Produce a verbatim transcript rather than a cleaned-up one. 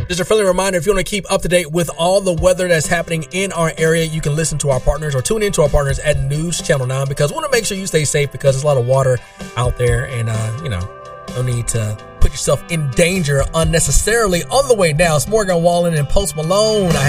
Just a friendly reminder, if you want to keep up to date with all the weather that's happening in our area, you can listen to our partners or tune into our partners at News Channel nine, because we want to make sure you stay safe, because there's a lot of water out there, and, uh, you know, no need to put yourself in danger unnecessarily. On the way down, it's Morgan Wallen and Post Malone. I